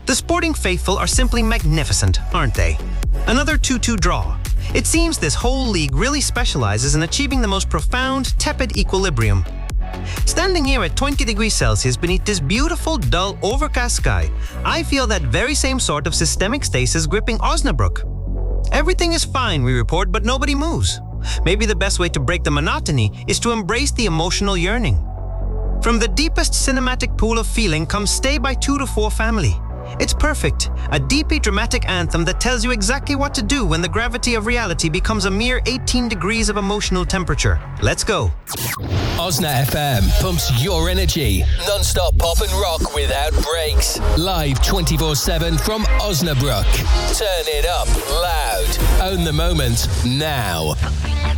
The sporting faithful are simply magnificent, aren't they? Another 2-2 draw. It seems this whole league really specializes in achieving the most profound, tepid equilibrium. Standing here at 20 degrees Celsius beneath this beautiful, dull, overcast sky, I feel that very same sort of systemic stasis gripping Osnabrück. Everything is fine, we report, but nobody moves. Maybe the best way to break the monotony is to embrace the emotional yearning. From the deepest cinematic pool of feeling comes Stay by 2 to 4 Family. It's perfect, a deeply dramatic anthem that tells you exactly what to do when the gravity of reality becomes a mere 18 degrees of emotional temperature. Let's go. Osna FM pumps your energy. Non-stop pop and rock without breaks. Live 24/7 from Osnabrück. Turn it up loud. Own the moment now.